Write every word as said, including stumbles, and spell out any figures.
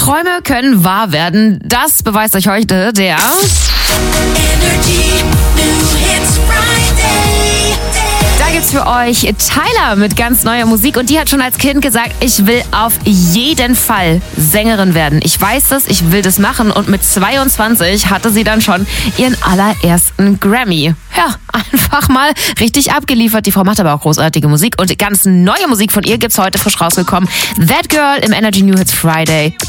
Träume können wahr werden. Das beweist euch heute der Energy New Hits Friday. Da gibt's für euch Tyler mit ganz neuer Musik und die hat schon als Kind gesagt, ich will auf jeden Fall Sängerin werden. Ich weiß das, ich will das machen und mit zweiundzwanzig hatte sie dann schon ihren allerersten Grammy. Ja, einfach mal richtig abgeliefert. Die Frau macht aber auch großartige Musik und ganz neue Musik von ihr gibt's heute frisch rausgekommen. That Girl im Energy New Hits Friday.